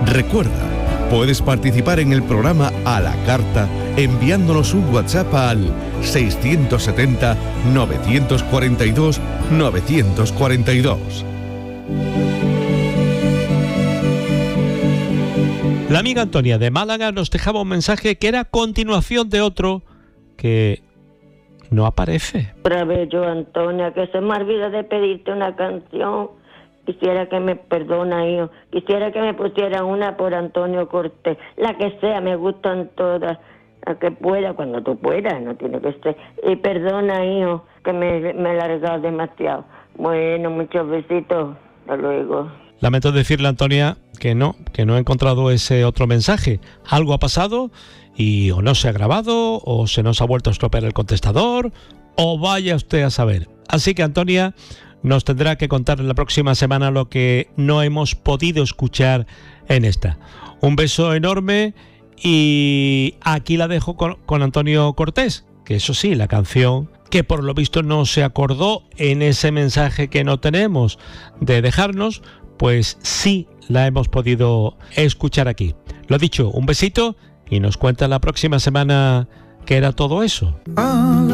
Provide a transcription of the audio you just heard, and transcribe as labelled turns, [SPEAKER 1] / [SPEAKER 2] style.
[SPEAKER 1] Recuerda, puedes participar en el programa a la carta enviándonos un WhatsApp al 670 942 942.
[SPEAKER 2] La amiga Antonia de Málaga nos dejaba un mensaje que era continuación de otro que no aparece.
[SPEAKER 3] Otra vez yo, Antonia, que se me olvida de pedirte una canción. Quisiera que me perdona, hijo. Quisiera que me pusiera una por Antonio Cortés. La que sea, me gustan todas. La que pueda, cuando tú puedas, no tiene que ser. Y perdona, hijo, que me he largado demasiado. Bueno, muchos besitos. Hasta luego.
[SPEAKER 2] Lamento decirle a Antonia que no he encontrado ese otro mensaje. Algo ha pasado y o no se ha grabado, o se nos ha vuelto a estropear el contestador, o vaya usted a saber. Así que Antonia nos tendrá que contar en la próxima semana lo que no hemos podido escuchar en esta. Un beso enorme y aquí la dejo con Antonio Cortés, que eso sí, la canción que por lo visto no se acordó en ese mensaje que no tenemos de dejarnos, pues sí la hemos podido escuchar aquí. Lo dicho, un besito y nos cuenta la próxima semana qué era todo eso.